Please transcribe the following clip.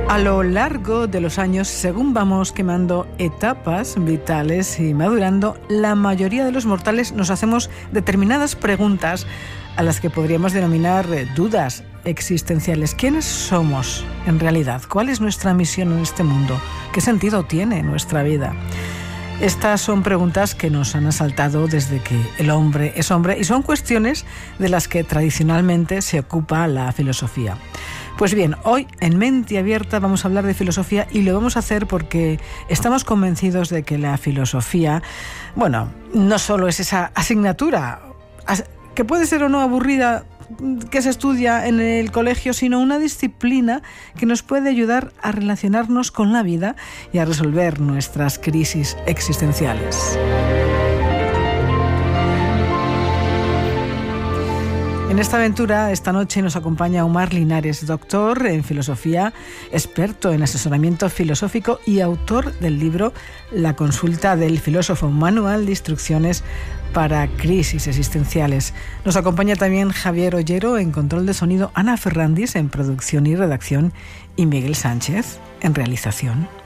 A lo largo de los años, según vamos quemando etapas vitales y madurando, la mayoría de los mortales nos hacemos determinadas preguntas a las que podríamos denominar dudas existenciales. ¿Quiénes somos en realidad? ¿Cuál es nuestra misión en este mundo? ¿Qué sentido tiene nuestra vida? Estas son preguntas que nos han asaltado desde que el hombre es hombre y son cuestiones de las que tradicionalmente se ocupa la filosofía. Pues bien, hoy en Mente Abierta vamos a hablar de filosofía y lo vamos a hacer porque estamos convencidos de que la filosofía, no solo es esa asignatura que puede ser o no aburrida que se estudia en el colegio, sino una disciplina que nos puede ayudar a relacionarnos con la vida y a resolver nuestras crisis existenciales. En esta aventura, esta noche nos acompaña Omar Linares, doctor en filosofía, experto en asesoramiento filosófico y autor del libro La consulta del filósofo, manual de instrucciones para crisis existenciales. Nos acompaña también Javier Ollero en control de sonido, Ana Ferrandis en producción y redacción y Miguel Sánchez en realización.